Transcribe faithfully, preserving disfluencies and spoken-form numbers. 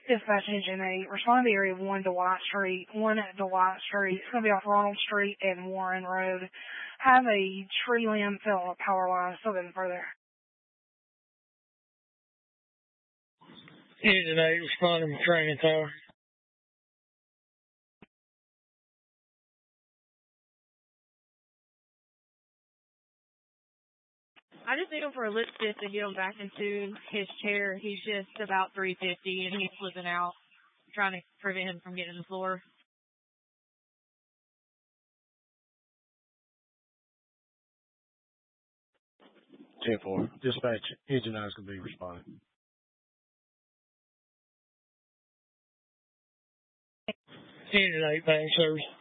Dispatch Engine eight, respond to the area of one Dwight Street, one Dwight Street. It's going to be off Ronald Street and Warren Road. Have a tree limb fell on a power line, still getting further. Engine eight, responding to training tower. I just need him for a lift stick to get him back into his chair. He's just about three fifty and he's slipping out, trying to prevent him from getting to the floor. ten four. Dispatch, Engine nine is going to be responding. Engine eight, bang service.